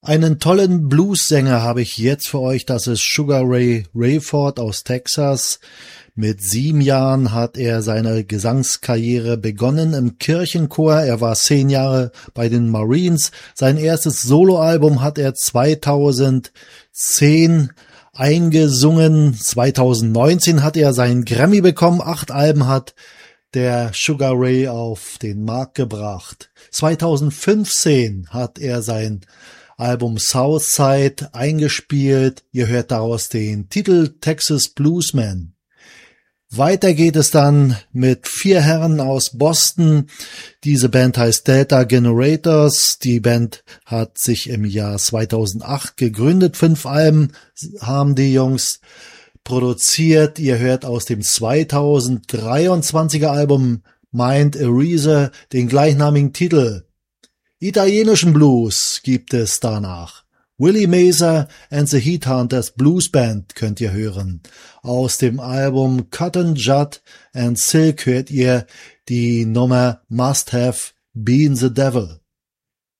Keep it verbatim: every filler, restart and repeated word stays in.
Einen tollen Blues-Sänger habe ich jetzt für euch, das ist Sugar Ray Rayford aus Texas. Mit sieben Jahren hat er seine Gesangskarriere begonnen im Kirchenchor. Er war zehn Jahre bei den Marines. Sein erstes Soloalbum hat er zweitausendzehn eingesungen. zweitausendneunzehn hat er seinen Grammy bekommen. Acht Alben hat der Sugar Ray auf den Markt gebracht. zweitausendfünfzehn hat er sein Album Southside eingespielt. Ihr hört daraus den Titel Texas Bluesman. Weiter geht es dann mit vier Herren aus Boston. Diese Band heißt Delta Generators. Die Band hat sich im Jahr zweitausendacht gegründet. Fünf Alben haben die Jungs produziert. Ihr hört aus dem zweitausenddreiundzwanziger Album Mind Eraser den gleichnamigen Titel. Italienischen Blues gibt es danach. Willie Mazer and the Heathunters Blues Band könnt ihr hören. Aus dem Album Cotton Judd and Silk hört ihr die Nummer Must Have Been the Devil.